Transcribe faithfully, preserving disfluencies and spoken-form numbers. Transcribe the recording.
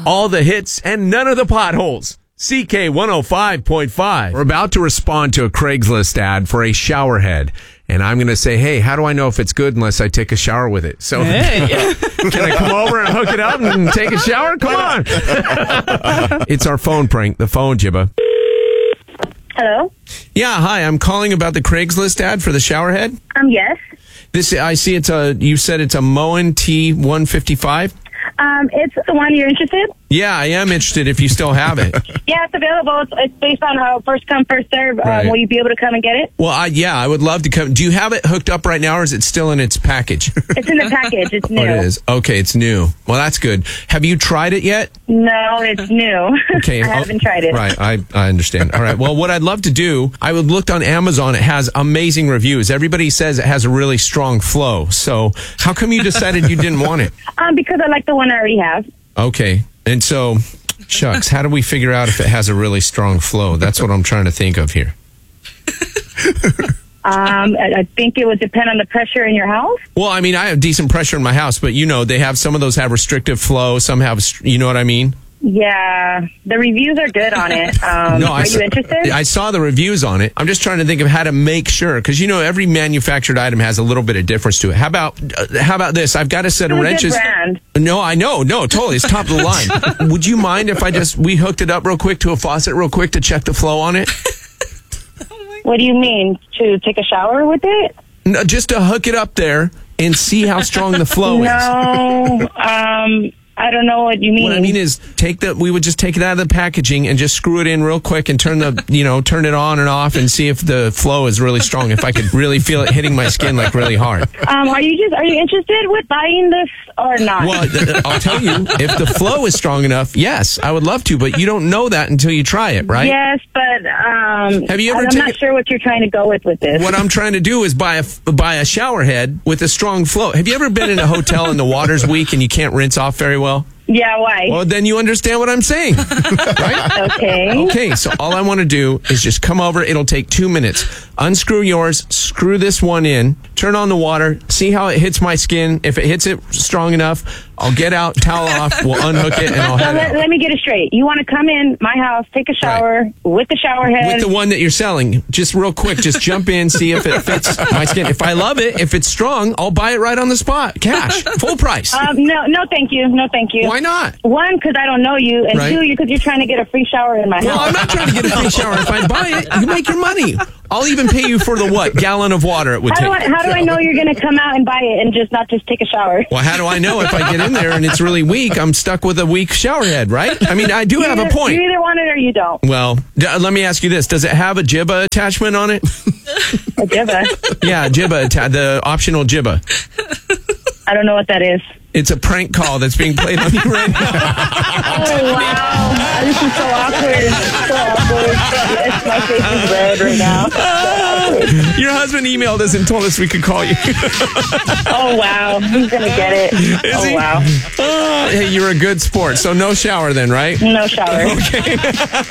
All the hits and none of the potholes. C K one oh five point five. We're about to respond to a Craigslist ad for a shower head. And I'm going to say, hey, how do I know if it's good unless I take a shower with it? So hey. Can I come over and hook it up and take a shower? Come on. It's our phone prank, the phone, Jibba. Hello? Yeah, hi. I'm calling about the Craigslist ad for the shower head. Um, yes. This, I see it's a, you said it's a Moen T one fifty-five. Um, it's the one you're interested? Yeah, I am interested if you still have it. Yeah, it's available. It's, it's based on how first come, first serve. Um, Right. Will you be able to come and get it? Well, I, yeah, I would love to come. Do you have it hooked up right now, or is it still in its package? It's in the package. It's new. Oh, it is. Okay, it's new. Well, that's good. Have you tried it yet? No, it's new. Okay, I haven't I'll- tried it. Right, I, I understand. All right. Well, what I'd love to do, I would looked on Amazon. It has amazing reviews. Everybody says it has a really strong flow. So, how come you decided you didn't want it? Um, because I like the one I already have. Okay. And so, shucks, how do we figure out if it has a really strong flow? That's what I'm trying to think of here. Um, I, I think it would depend on the pressure in your house. Well, I mean, I have decent pressure in my house, but you know, they have some of those have restrictive flow. Some have, you know what I mean? Yeah, the reviews are good on it. Um, No, are I you saw, interested? I saw the reviews on it. I'm just trying to think of how to make sure, because you know every manufactured item has a little bit of difference to it. How about uh, how about this? I've got a set of It's a good wrenches. brand. No, I know, no, totally, it's top of the line. Would you mind if I just we hooked it up real quick to a faucet, real quick to check the flow on it? What do you mean? To take a shower with it? No, just to hook it up there and see how strong the flow is. No, um, I don't know what you mean. What I mean is, take the. We would just take it out of the packaging and just screw it in real quick and turn the, you know, turn it on and off and see if the flow is really strong. If I could really feel it hitting my skin like really hard. Um, are you just are you interested with buying this or not? Well, th- I'll tell you, if the flow is strong enough, yes, I would love to. But you don't know that until you try it, right? Yes, but um, Have you ever I'm taken- not sure what you're trying to go with with this. What I'm trying to do is buy a buy a shower head with a strong flow. Have you ever been in a hotel and the water's weak and you can't rinse off very well? Yeah, why? Well, then you understand what I'm saying, right? Okay. Okay, so all I want to do is just come over. It'll take two minutes. Unscrew yours, screw this one in, turn on the water, see how it hits my skin. If it hits it strong enough, I'll get out, towel off, we'll unhook it, and I'll So head let, out. let me get it straight. You want to come in my house, take a shower with the shower head. With the one that you're selling, just real quick, just jump in, see if it fits my skin. If I love it, if it's strong, I'll buy it right on the spot. Cash, full price. um, no, no, thank you. No, thank you. Why not? One, because I don't know you, and Right. two, because you're trying to get a free shower in my Well, house. I'm not trying to get a free shower. If I buy it, you make your money. I'll even pay you for the what gallon of water it would How do, I, take. how do I know you're going to come out and buy it and just not just take a shower? Well, how do I know if I get in there and it's really weak? I'm stuck with a weak shower head, right? I mean, I do You have a either- point. You either want it or you don't. Well, d- let me ask you this: does it have a jibba attachment on it? A jibba. Yeah, jibba, atta- the optional jibba. I don't know what that is. It's a prank call that's being played on you right now. Oh, wow. This is so awkward. So awkward. Yes, my face is red right now. So awkward. Your husband emailed us and told us we could call you. Oh, wow. He's going to get it. Is oh, he? wow. Oh, hey, you're a good sport. So no shower then, right? No shower. Okay.